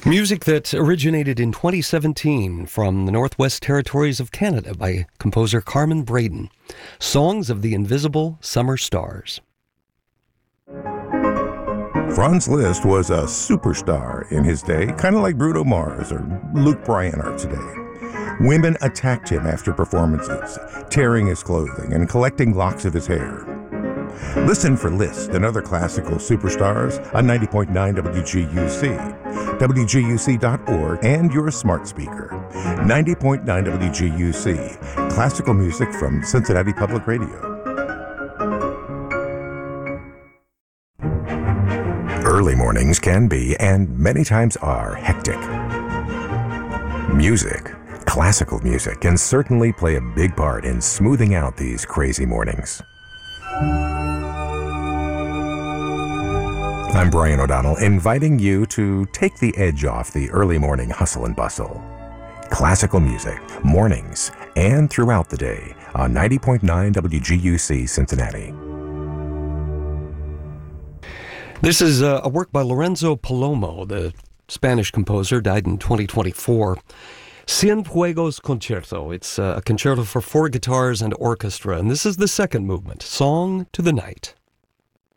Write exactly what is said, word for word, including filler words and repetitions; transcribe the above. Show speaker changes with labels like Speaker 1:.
Speaker 1: Music that originated in twenty seventeen from the Northwest Territories of Canada by composer Carmen Braden. Songs of the Invisible Summer Stars.
Speaker 2: Franz Liszt was a superstar in his day, kind of like Bruno Mars or Luke Bryan are today. Women attacked him after performances, tearing his clothing and collecting locks of his hair. Listen for Liszt and other classical superstars on ninety point nine W G U C, W G U C dot org, and your smart speaker. ninety point nine W G U C, classical music from Cincinnati Public Radio. Early mornings can be, and many times are, hectic. Music, classical music, can certainly play a big part in smoothing out these crazy mornings. I'm Brian O'Donnell, inviting you to take the edge off the early morning hustle and bustle. Classical music, mornings, and throughout the day on ninety point nine W G U C Cincinnati.
Speaker 1: This is a, a work by Lorenzo Palomo, the Spanish composer, died in twenty twenty-four. Cienfuegos Concerto. It's a concerto for four guitars and orchestra, and this is the second movement, Song to the Night.